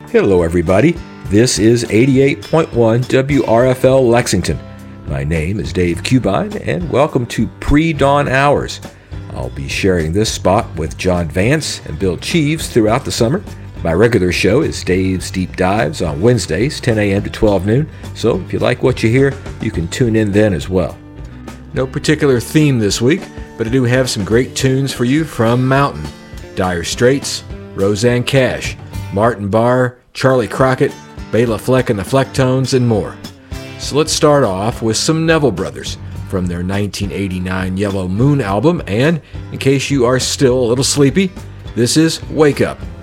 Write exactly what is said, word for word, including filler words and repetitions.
Hello everybody, this is eighty-eight point one W R F L Lexington. My name is Dave Cubine and welcome to Pre-Dawn Hours. I'll be sharing this spot with John Vance and Bill Cheeves throughout the summer. My regular show is Dave's Deep Dives on Wednesdays, ten a.m. to twelve noon, so if you like what you hear, you can tune in then as well. No particular theme this week, but I do have some great tunes for you from Mountain, Dire Straits, Roseanne Cash, Martin Barre, Charlie Crockett, Bela Fleck and the Flecktones, and more. So let's start off with some Neville Brothers from their nineteen eighty-nine Yellow Moon album, and in case you are still a little sleepy, this is Wake Up.